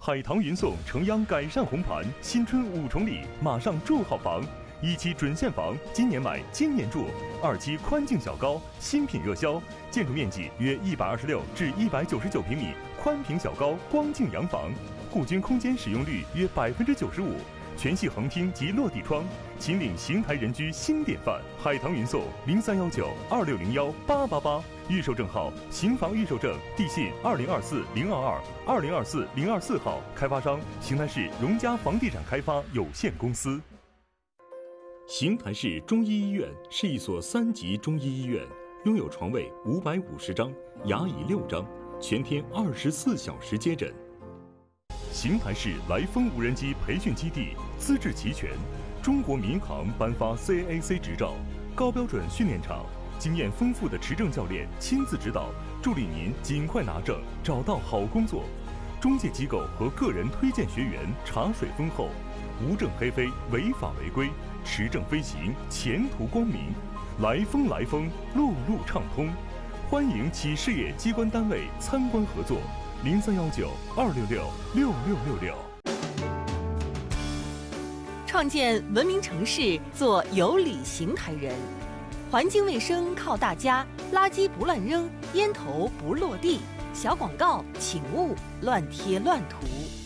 海棠云送城央改善红盘，新春5重礼，马上住好房。1期准现房，今年买今年住；2期宽净小高，新品热销，建筑面积约126至199平米，宽平小高光净洋房，户均空间使用率约95%，全系横厅及落地窗，秦岭邢台人居新典范。海棠云送031926018888，预售证号邢房预售证，地信2024-022-2024-024号，开发商邢台市荣嘉房地产开发有限公司。邢台市中医医院是一所3级中医医院，拥有床位550张，牙椅6张，全天24小时接诊。邢台市来风无人机培训基地资质齐全，中国民航颁发 CAAC 执照，高标准训练场，经验丰富的持证教练亲自指导，助力您尽快拿证，找到好工作。中介机构和个人推荐学员茶水丰厚，无证黑飞，违法违规，持证飞行，前途光明。来风，路路畅通，欢迎企事业机关单位参观合作。0319266666。 创建文明城市，做有礼邢台人。环境卫生靠大家，垃圾不乱扔，烟头不落地，小广告请勿乱贴乱涂。